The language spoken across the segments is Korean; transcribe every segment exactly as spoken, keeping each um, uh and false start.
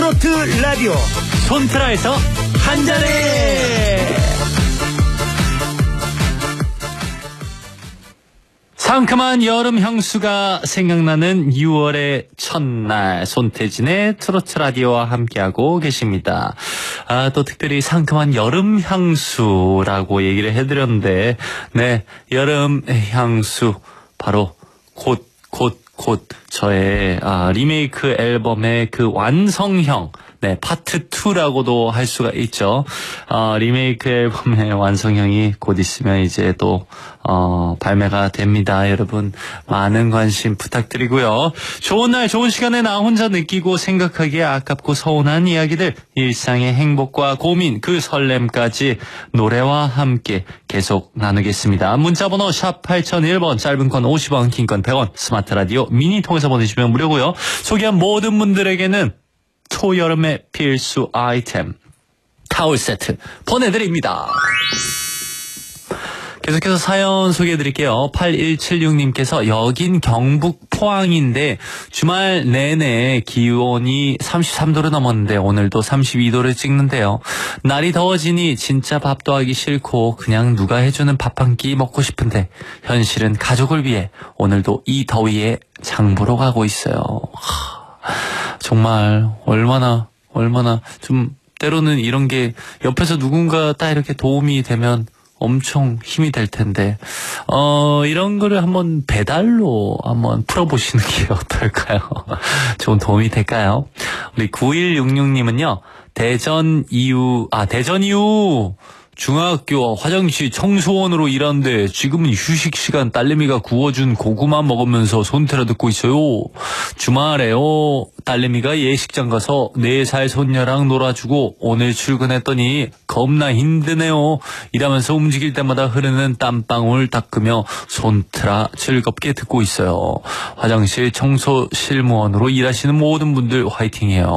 트로트 라디오 손트라에서 한잔해. 상큼한 여름 향수가 생각나는 유월의 첫날, 손태진의 트로트 라디오와 함께하고 계십니다. 아, 또 특별히 상큼한 여름 향수라고 얘기를 해드렸는데, 네, 여름 향수 바로 곧, 곧, 곧 저의 아, 리메이크 앨범의 그 완성형, 네, 파트 투라고도 할 수가 있죠. 어, 리메이크 앨범의 완성형이 곧 있으면 이제 또, 어, 발매가 됩니다. 여러분, 많은 관심 부탁드리고요. 좋은 날, 좋은 시간에 나 혼자 느끼고 생각하기에 아깝고 서운한 이야기들, 일상의 행복과 고민, 그 설렘까지 노래와 함께 계속 나누겠습니다. 문자번호 샵 팔공공일 번, 짧은 건 오십 원, 긴 건 백 원, 스마트 라디오 미니 통해서 보내주시면 무료고요. 소개한 모든 분들에게는 초여름의 필수 아이템 타올 세트 보내드립니다. 계속해서 사연 소개해드릴게요. 팔일칠육 님께서 여긴 경북 포항인데 주말 내내 기온이 삼십삼 도를 넘었는데 오늘도 삼십이 도를 찍는데요. 날이 더워지니 진짜 밥도 하기 싫고 그냥 누가 해주는 밥 한 끼 먹고 싶은데 현실은 가족을 위해 오늘도 이 더위에 장 보러 가고 있어요. 정말 얼마나 얼마나 좀 때로는 이런 게 옆에서 누군가 딱 이렇게 도움이 되면 엄청 힘이 될 텐데 어 이런 거를 한번 배달로 한번 풀어보시는 게 어떨까요? 좋은 도움이 될까요? 우리 구일육육 님은요. 대전 이후 아 대전 이후 중학교 화장실 청소원으로 일하는데 지금은 휴식 시간 딸내미가 구워준 고구마 먹으면서 손태라 듣고 있어요. 주말에요. 딸내미가 예식장 가서 네 살 손녀랑 놀아주고 오늘 출근했더니 겁나 힘드네요. 일하면서 움직일 때마다 흐르는 땀방울 닦으며 손태라 즐겁게 듣고 있어요. 화장실 청소 실무원으로 일하시는 모든 분들 화이팅해요.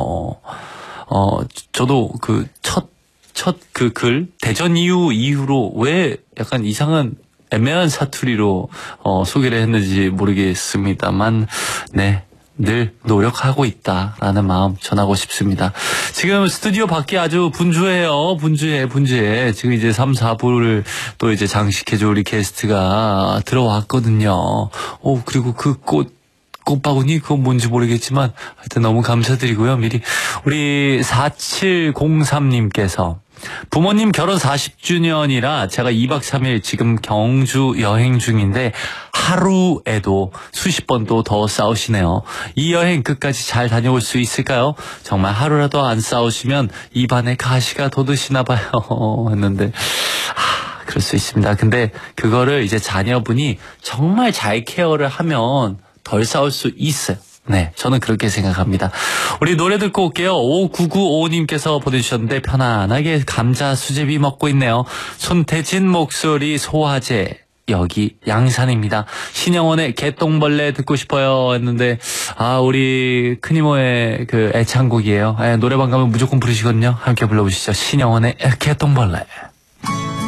어 저도 그첫 첫 그 글 대전 이후 이후로 왜 약간 이상한 애매한 사투리로 어, 소개를 했는지 모르겠습니다만 네. 늘 노력하고 있다라는 마음 전하고 싶습니다. 지금 스튜디오 밖이 아주 분주해요. 분주해, 분주해. 지금 이제 삼, 사 부를 또 이제 장식해줄 우리 게스트가 들어왔거든요. 오, 그리고 그 꽃, 꽃바구니 그건 뭔지 모르겠지만 하여튼 너무 감사드리고요. 미리 우리 사칠공삼 님께서 부모님 결혼 사십 주년이라 제가 이 박 삼 일 지금 경주 여행 중인데 하루에도 수십 번도 더 싸우시네요. 이 여행 끝까지 잘 다녀올 수 있을까요? 정말 하루라도 안 싸우시면 입안에 가시가 돋으시나 봐요. 했는데 하, 그럴 수 있습니다. 근데 그거를 이제 자녀분이 정말 잘 케어를 하면 덜 싸울 수 있어요. 네, 저는 그렇게 생각합니다. 우리 노래 듣고 올게요. 오구구오 님께서 보내주셨는데 편안하게 감자 수제비 먹고 있네요. 손태진 목소리 소화제 여기 양산입니다. 신영원의 개똥벌레 듣고 싶어요 했는데 아 우리 큰이모의 그 애창곡이에요. 네, 노래방 가면 무조건 부르시거든요. 함께 불러보시죠. 신영원의 개똥벌레.